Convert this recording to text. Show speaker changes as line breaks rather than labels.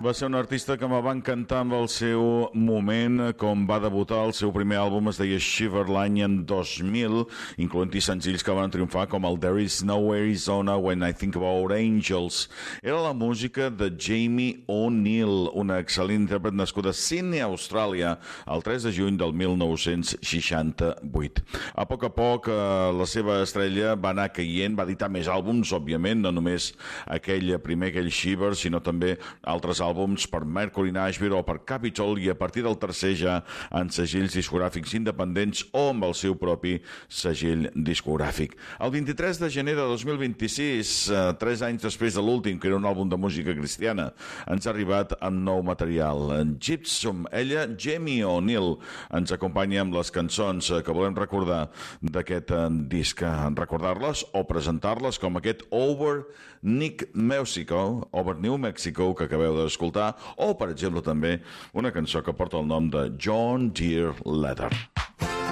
Va ser un artista que me va encantar amb el seu moment, com va debutar. El seu primer àlbum es deia Shiver l'any en 2000, incloent-hi senzills que van triomfar com el There Is No Arizona When I Think About Angels. Era la música de Jamie O'Neill, una excel·lent intèrpret nascuda a Sydney, Austràlia, el 3 de juny del 1968. A poc, la seva estrella va anar caient, va editar més àlbums, òbviament, no només aquell Shiver, sinó també altres àlbums per Mercury Nashville o per Capitol, i a partir del tercer ja en segells discogràfics independents o amb el seu propi segell discogràfic. El 23 de gener de 2026, 3 anys després de l'últim, que era un àlbum de música cristiana, ens ha arribat amb nou material. En Gypsum, ella, Jamie O'Neill, ens acompanya amb les cançons que volem recordar d'aquest disc, recordar-les o presentar-les com aquest Over New Mexico que acabeu d'escoltar, o per exemple també una cançó que porta el nom de John Deere Leather.